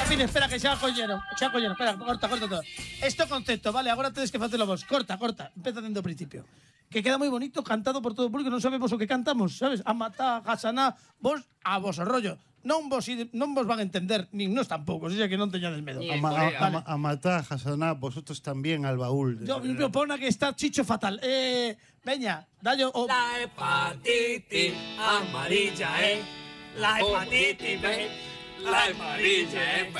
Pine, espera, que xa colleron. Espera, corta todo. Este concepto, vale, agora tedes que facelo vos. Corta. Empeza dende o principio. Que queda moi bonito, cantado por todo o público, non sabemos o que cantamos, sabes? Amatá, Hasaná, vos, a vos o rollo. Non vos van a entender, nin nos tampouco, o sea que non teñades medo. Amatá, Hasaná, vosotros también al baúl. Yo me opona que está Chicho fatal. Veña, dallo o... La hepatitis amarilla, la hepatitis B, la amarilla,